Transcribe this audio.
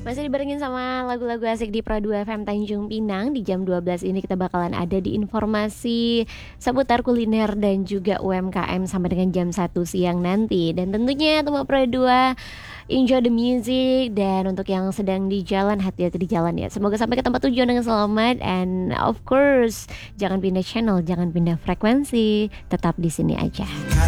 Masih dibarengin sama lagu-lagu asik di Pro 2 FM Tanjung Pinang. Di jam 12 ini kita bakalan ada di informasi seputar kuliner dan juga UMKM sampai dengan jam 1 siang nanti. Dan tentunya teman Pro 2 enjoy the music, dan untuk yang sedang di jalan, hati-hati di jalan ya. Semoga sampai ke tempat tujuan dengan selamat, and of course jangan pindah channel, jangan pindah frekuensi, tetap di sini aja.